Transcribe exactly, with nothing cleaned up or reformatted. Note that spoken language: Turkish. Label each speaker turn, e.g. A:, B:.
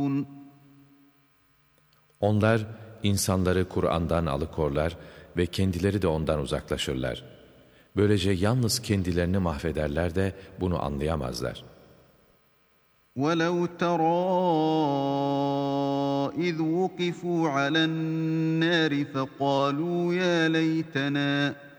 A: Onlar insanları Kur'an'dan alıkorlar ve kendileri de ondan uzaklaşırlar. Böylece yalnız kendilerini mahvederler de bunu anlayamazlar.
B: وَلَوْ تَرَىٰ إِذْ وُقِفُوا عَلَى النَّارِ فَقَالُوا يَا لَيْتَنَا